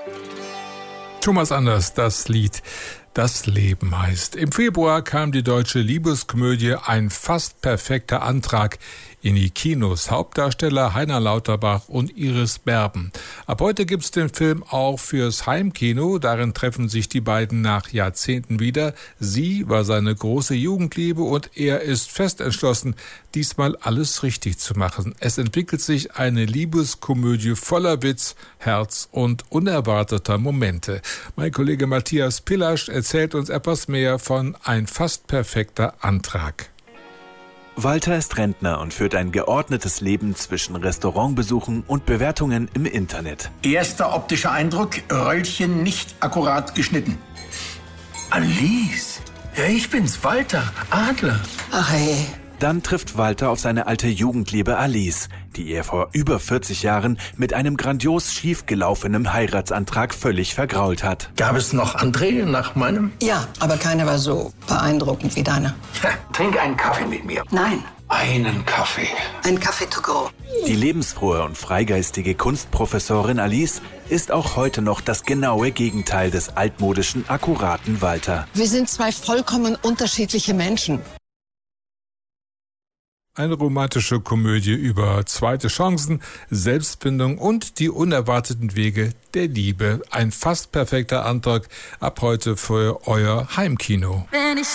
Thomas Anders, das Lied Das Leben heißt. Im Februar kam die deutsche Liebeskomödie Ein fast perfekter Antrag in die Kinos. Hauptdarsteller Heiner Lauterbach und Iris Berben. Ab heute gibt's den Film auch fürs Heimkino. Darin treffen sich die beiden nach Jahrzehnten wieder. Sie war seine große Jugendliebe und er ist fest entschlossen, diesmal alles richtig zu machen. Es entwickelt sich eine Liebeskomödie voller Witz, Herz und unerwarteter Momente. Mein Kollege Matthias Pillasch erzählt uns etwas mehr von Ein fast perfekter Antrag. Walter ist Rentner und führt ein geordnetes Leben zwischen Restaurantbesuchen und Bewertungen im Internet. Erster optischer Eindruck, Röllchen nicht akkurat geschnitten. Alice, ja, ich bin's, Walter Adler. Ach hey. Dann trifft Walter auf seine alte Jugendliebe Alice, die er vor über 40 Jahren mit einem grandios schiefgelaufenen Heiratsantrag völlig vergrault hat. Gab es noch André nach meinem? Ja, aber keiner war so beeindruckend wie deiner. Trink einen Kaffee mit mir. Nein, Einen Kaffee. ein Kaffee to go. Die lebensfrohe und freigeistige Kunstprofessorin Alice ist auch heute noch das genaue Gegenteil des altmodischen, akkuraten Walter. Wir sind zwei vollkommen unterschiedliche Menschen. Eine romantische Komödie über zweite Chancen, Selbstfindung und die unerwarteten Wege der Liebe. Ein fast perfekter Antrag ab heute für euer Heimkino. Wenn ich